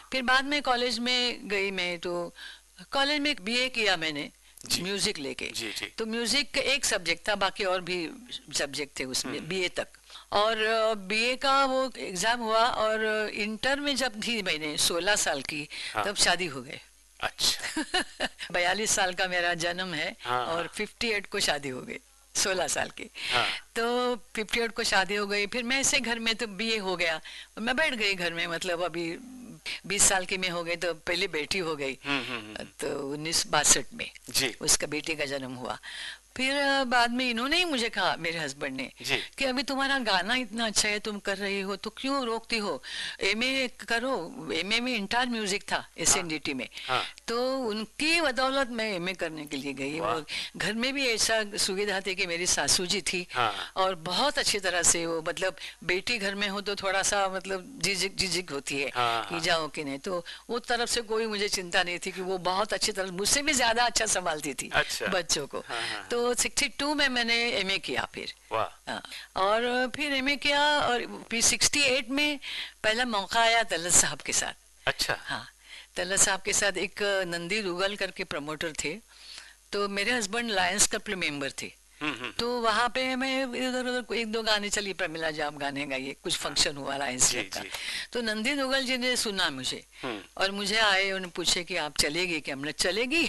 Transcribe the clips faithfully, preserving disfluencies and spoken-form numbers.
फिर बाद में कॉलेज में गई मैं, तो कॉलेज में बीए किया मैंने म्यूजिक लेके। जी, जी। तो म्यूजिक का एक सब्जेक्ट था, बाकी और भी सब्जेक्ट थे उसमें बीए तक। और बीए का वो एग्जाम हुआ, और इंटर में जब थी मैंने सोलह साल की, हाँ। तब शादी हो गई। अच्छा। बयालीस साल का मेरा जन्म है, हाँ, और अट्ठावन को शादी हो गई, सोलह साल की। हाँ। तो अट्ठावन को शादी हो गई, फिर मैं ऐसे घर में तो बीए हो गया, मैं बैठ गई घर में, मतलब अभी बीस साल की मैं हो गई तो पहले बेटी हो गई। तो उन्नीस बासठ में जी। उसका बेटी का जन्म हुआ। फिर बाद में इन्होंने ही मुझे कहा, मेरे हस्बैंड ने, कि अभी तुम्हारा गाना इतना अच्छा है, तुम कर रही हो, तो क्यों रोकती हो, एमए करो। एमए में इंटर म्यूजिक था एसएनडीटी में। हाँ। तो उनकी बदौलत मैं एमए करने के लिए गई, और घर में भी ऐसा सुविधा थी कि मेरी सासू जी थी। हाँ। और बहुत अच्छी तरह से वो, मतलब बेटी घर में हो तो थोड़ा सा मतलब झिझक झिझक होती है। हाँ, कि हाँ। जाओ कि नहीं, तो वो तरफ से कोई मुझे चिंता नहीं थी, कि वो बहुत अच्छी तरह मुझसे भी ज्यादा अच्छा संभालती थी। अच्छा। बच्चों को। हाँ, हाँ। तो बासठ में मैंने एमए किया फिर। वाह। और फिर एमए किया, और फिर अड़सठ में पहला मौका आया तलत साहब के साथ। अच्छा। हाँ, तलत साहब के साथ एक नंदी रुगल करके प्रमोटर थे, तो मेरे हस्बैंड लायंस क्लब मेंबर थे। तो वहाँ पे मैं इधर उधर एक दो गाने, चली प्रमिला जी आप गाने गाइए, कुछ फंक्शन हुआ लायंस क्लब का। तो नंदी दुगल जी ने सुना मुझे, और मुझे आए, उन्हें पूछे कि आप चलेगी क्या? हमने चलेगी।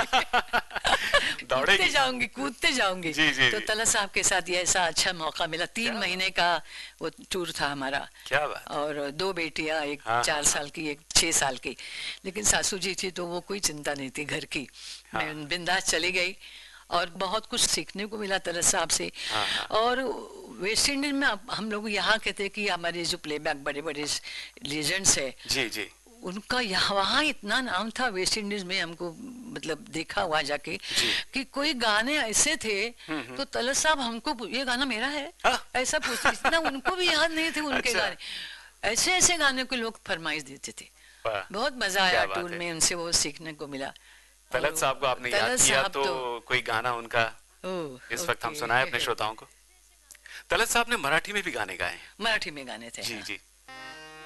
कूदते जाऊंगी कूदते जाऊंगी। जी, जी, तो जी। तलत साहब के साथ ये ऐसा अच्छा मौका मिला, तीन महीने का वो टूर था हमारा। क्या बात। और दो बेटियां, एक हाँ, चार हाँ, साल की, एक छह साल की। लेकिन सासू जी थी तो वो कोई चिंता नहीं थी घर की। हाँ। मैं बिंदास चली गई, और बहुत कुछ सीखने को मिला तलत साहब से। हाँ, हाँ। और वेस्ट इंडीज में हम लोग यहाँ कहते हैं कि हमारे जो प्लेबैक बड़े बड़े लीजेंड्स है, जी, जी। उनका यहाँ वहाँ इतना नाम था वेस्ट इंडीज में, हमको मतलब देखा हुआ जाके, कि कोई गाने ऐसे थे, तो तलत साहब हमको, ये गाना मेरा है, ऐसा पूछते, इतना उनको भी याद नहीं थे उनके अच्छा। गाने। ऐसे ऐसे गाने को लोग फरमाइश देते थे। बहुत मजा आया टूर में, उनसे वो सीखने को मिला। तलत साहब को आपने याद किया, तो, तो कोई गाना उनका इस वक्त हम सुनाए अपने श्रोताओं को। तलत साहब ने मराठी में भी गाने गाए। मराठी में गाने थे। जी, जी।